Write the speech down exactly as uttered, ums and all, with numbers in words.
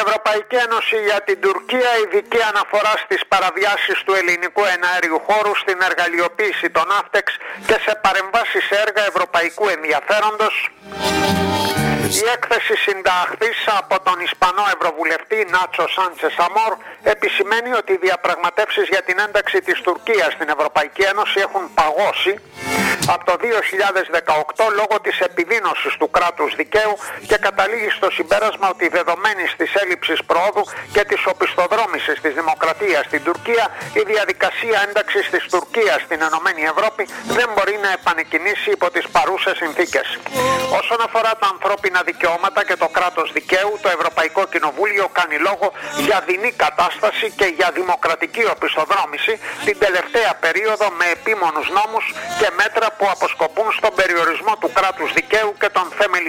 Ευρωπαϊκή Ένωση για την Τουρκία ειδική αναφορά στις παραβιάσεις του ελληνικού εναέριου χώρου, στην εργαλειοποίηση των Ναύτεξ και σε παρεμβάσεις σε έργα ευρωπαϊκού ενδιαφέροντος. Η έκθεση συνταχθής από τον Ισπανό Ευρωβουλευτή Νάτσο Σάντσες Αμόρ επισημαίνει ότι οι διαπραγματεύσεις για την ένταξη της Τουρκίας στην Ευρωπαϊκή Ένωση έχουν παγώσει από το δύο χιλιάδες δεκαοκτώ λόγω της επιδείνωσης του κράτους δικαίου και καταλήγει στο συμπέρασμα ότι δεδομένης της έλλειψης προόδου και της οπισθοδρόμησης της δημοκρατίας στην Τουρκία, η διαδικασία ένταξης της Τουρκίας στην Ενωμένη Ευρώπη δεν μπορεί να επανεκκινήσει υπό τις παρούσες συνθήκες. Όσον αφορά τα ανθρώπινα δικαιώματα και το κράτος δικαίου, το Ευρωπαϊκό Κοινοβούλιο κάνει λόγο για δεινή κατάσταση και για δημοκρατική οπισθοδρόμηση την τελευταία περίοδο με επίμονους νόμους και μέτρα που αποσκοπούν στον περιορισμό του κράτους δικαίου και των θεμελιωδών